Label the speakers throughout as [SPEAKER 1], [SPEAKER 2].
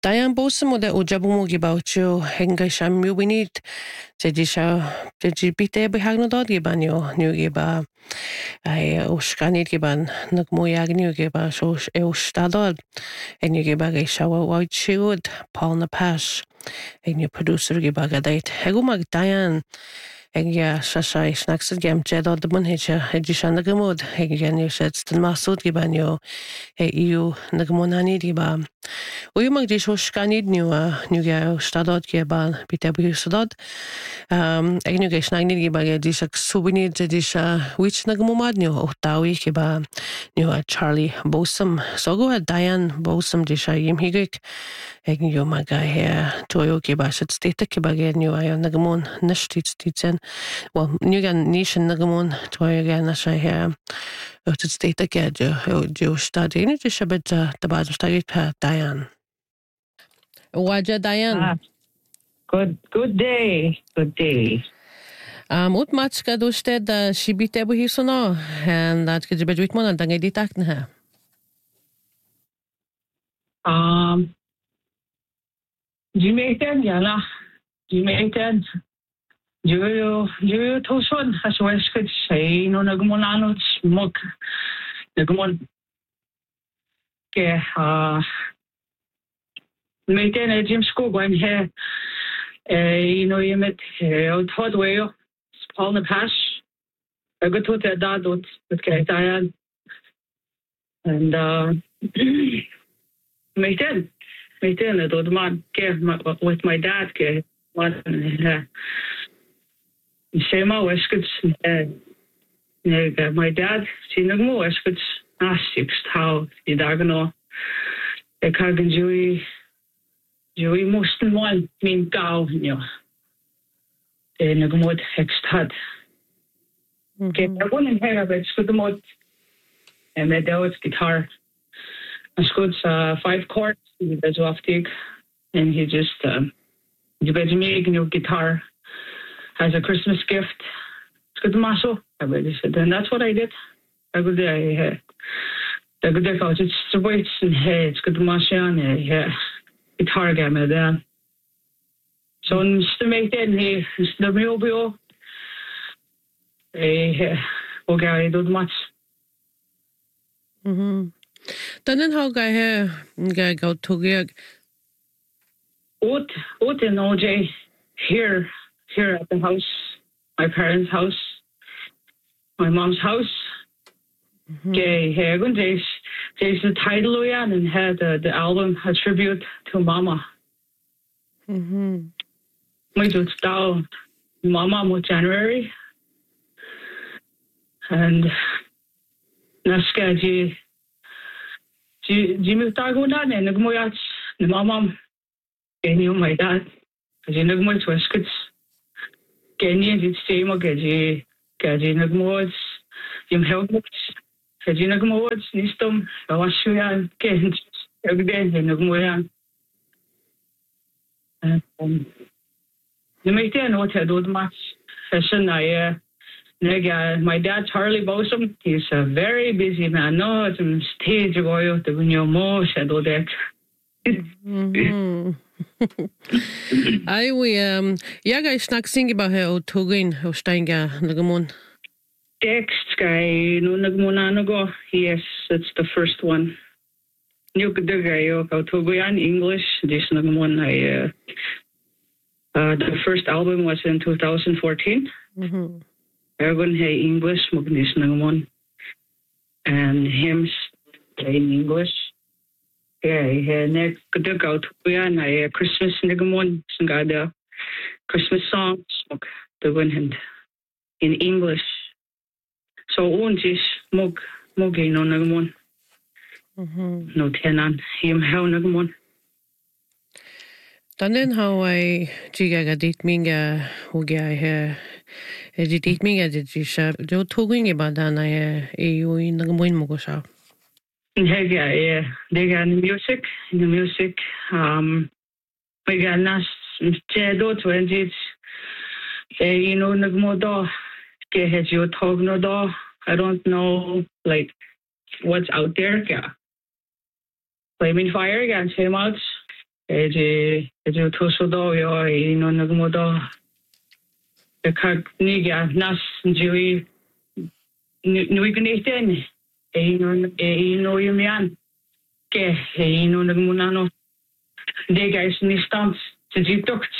[SPEAKER 1] Diane Bosa mo de o jabumo gibaucho henga shamyu winit jadi bite behagno dod gibanyo new giba ai oskanit giban nagmoyag new giba so e ostadod en you giba ge shawa wachud Paul na pash en you producer giba gadait hegumag Diane Ega shasha snacksid gem jedod de munhecha edishan nagamod egen you said stan masud gibanyo EU nagmonani giba Uyu mag dis skanid nu ga stadot ge ba bite bu stadot eg nu ge snagnid ge ba ge dis souvenir de dis which nagmomad nu otawi ge ba nu Charlie Bosom so go Diane Bosom dis yim higik eg nu mag he toyo ge ba sat state ge ba ge nu ay nagmon nashtit stitsen well nu gan nation nagmon toyo ge na sha he ut state ge jo study ni dis bit the bad study Diane Waja Diane.
[SPEAKER 2] Good day.
[SPEAKER 1] Ut match ka dusted shibite bu hisono and that ke jibet mon and dangai ditak na.
[SPEAKER 2] Jamaican yala. Jamaican. Yo toson as west could say no nagmonano smoke. Nagmon ke Meiten a Jim School going here. You met out hot way, Paul na Pash. I got to that dad with Diane. And Meiten, I told man with my dad. Shema Weskits, my dad, she no more Weskits, six how you diagonal. I can't enjoy. Joey moesten wel min gauw, ja. En ik moet hekstad. Kijk, ik woon in Herabed, ik moet en met dat guitar. Ik goed 5 chords, die is aftig, and he just you bet me new guitar as a Christmas gift. It's good maso. I really said, and that's what I did. I go there. I go there. It's the way it's good maso, yeah. Guitar game there. So to make that he the mobile okay do much.
[SPEAKER 1] Then how guy go to get
[SPEAKER 2] Out in OJ here at the house, my parents' house, my mom's house. Okay, here go there's the title and had the album A Tribute to Mama. We do style Mama mo January. And naska ji mi tago na ne nagmoyat ni mama keni my dad. Ji nagmoy tweskits. Keni ji stema gaji nagmoyat yim helped. Kasi nagmuwad nistom kawasu yan ken agden nagmuyan. Namite no te do much fashion my dad Charlie Bosom, he's a very busy man. No, it's a stage goyo to bunyo mo sa do that.
[SPEAKER 1] I we yaga snack sing about her tugin o steinga nagamon.
[SPEAKER 2] Text guy no nagmuna go. Yes, it's the first one. New guy to English. This nagmuna the first album was in 2014. Everyone hey English magnis nagmon and hymns in English. Yeah, next good go to Christmas nagmon singada Christmas songs the one in English. So onjes mog no nagmon. No tenan him how nagmon.
[SPEAKER 1] Then how I jiga dit minga hoga he dit minga dit sha jo toging about dan EU in nagmon mo sha.
[SPEAKER 2] Yeah. They got music. We got nas chedo 20s. Nagmodo ke hejo togno do. I don't know like what's out there. Yeah. Flaming Fire again came out eje tosodo yo ino nagmodo the kagniga nas njui nui gneten ino yumian ke ino nagmunano de guys ni stans te jitoks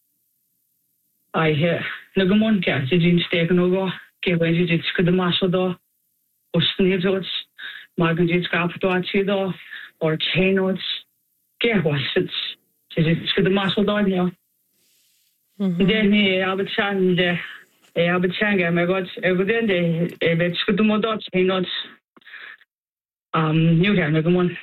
[SPEAKER 2] ai he nagmon ka te jin steken ogo ke weji dit skudamasodo osnizots magen dit kapituatie or chainots ke wasits te dit skudamasodo ja den abetsanga my god evidente vet skudumodots chainots new nagmon.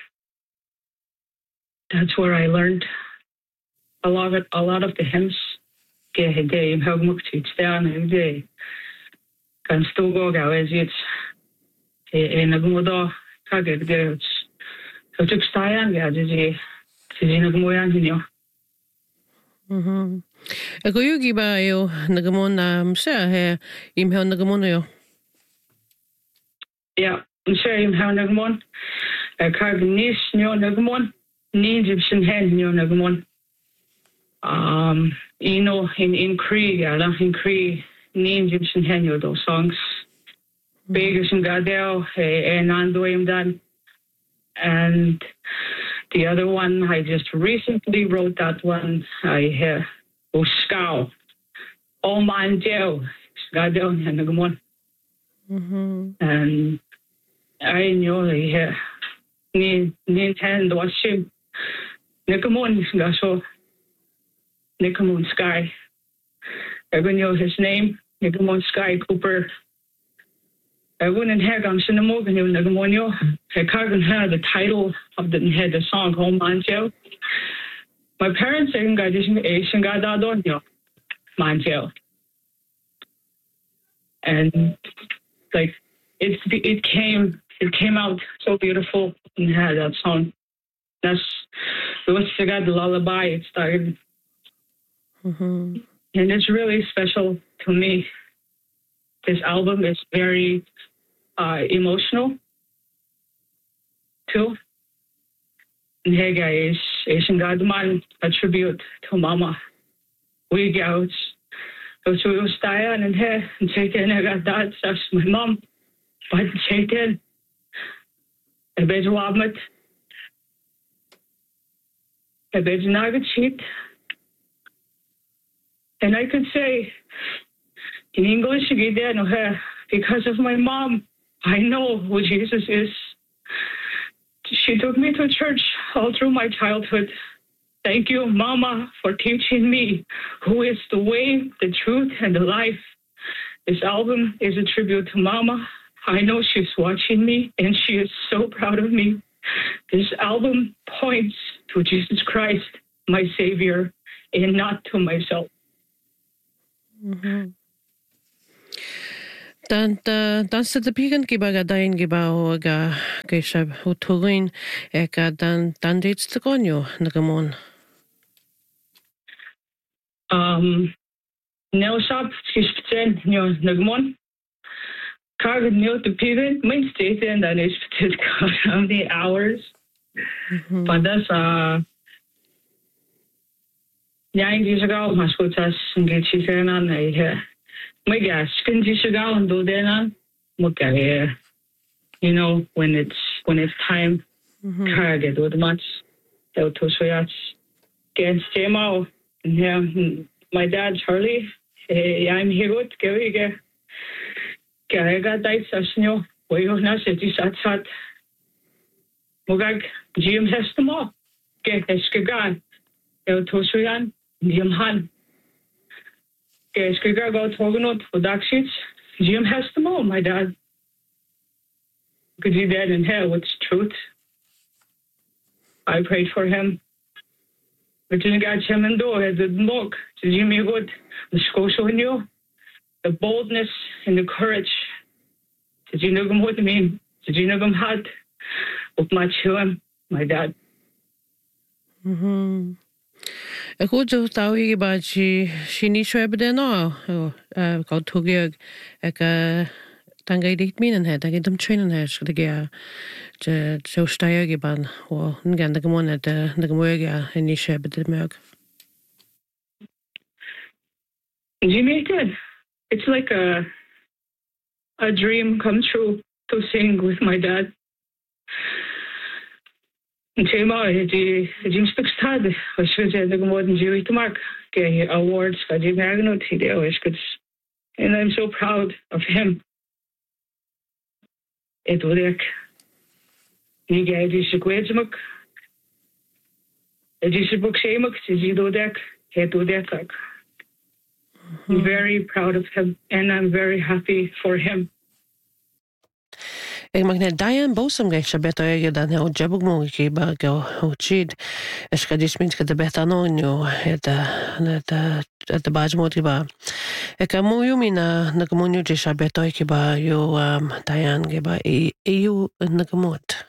[SPEAKER 2] That's where I learned a lot of the hymns. Ge day in hogmukti down every day. Kan still go as it's in a gumodo kage girls. So took stayan ga je nagmoyan hinyo.
[SPEAKER 1] Ako yugi ba yo nagamon na msa he imhel nagamon yo.
[SPEAKER 2] Yeah, msa imhel nagamon. Kage nis nyo nagamon. Ni Egyptian hen nyo nagamon. In Cree, in Cree, ni Egyptian hen yo those songs. Begus and Gadel, and Andoim Dan. And the other one, I just recently wrote that one. I have Uskau. All man Joe, Gadel and nagamon. And I know I have Nintendo watching. Nikamon Gaso Nikamon Sky. Everyone knows his name, Nikamon Sky Cooper. I wouldn't have on Cinemogan Nagamonio. I can't have the title of the song Home Manjo. My parents saying God is Asian God Adonio Manjo. And like it came out so beautiful and had that song. It was the lullaby. It started, and it's really special to me. This album is very emotional too. And hey guys, Asian Godman a tribute to Mama. We go to Staya and hey and take in. I got that. That's my mom. But take in. I bet you want cheat. And I could say in English, because of my mom, I know who Jesus is. She took me to church all through my childhood. Thank you, Mama, for teaching me who is the way, the truth, and the life. This album is a tribute to Mama. I know she's watching me, and she is so proud of me. This album points to Jesus Christ, my Savior, and not to myself.
[SPEAKER 1] Dan sa tapigan kibaga dain gibaw ga kaysa utuloyin eka dan dates to konyo nagamon.
[SPEAKER 2] Nelsap ispten nyo nagamon. Kagad nyo tapigan main state and then ispten how many hours. But that's yang di ago maskutas ngi chisena na my gosh, can you go and do that? Okay, you know when it's time. Kage do the much. They'll to soyats. Against Jemo. Yeah, my dad Charlie. I'm here good. Kage got died sasnyo. We have not said this at Mugag Jim has the more. Get eskagan. They'll to soyan. Jim Han. Skriga go togenot for Dakshits. Jim has them all, my dad. Could you dead in hell with truth? I prayed for him. But you got him and do it didn't look. To Jimmy Wood, the Scotia in you, the boldness and the courage. Did you know what I mean? Did you know had with my children, my dad?
[SPEAKER 1] Ako jo tawi ba si ni shwebde no ko tugiag eka Dan ga dit minen het, dan dum training het, de ga zo staier ban o ngan de gemone de gemoega en ni shebe de merk.
[SPEAKER 2] Jimmy did. It's like a dream come true to sing with my dad. Tema die stuk stad was je de modern Jewish to mark awards for the Magno Tito and I'm so proud of him. It would you get this equation it is a book shame you do that it do that I'm very proud of him and I'm very happy for him.
[SPEAKER 1] Ik mag net Diane Bosom gech beto je dan o jabug mo ki ba go o chid es ka dismint ka de beta no nyo et baj mo ti ba e ka mo yu mina na ko mo nyu je beto ki ba yo Diane ge ba e yu na ko mot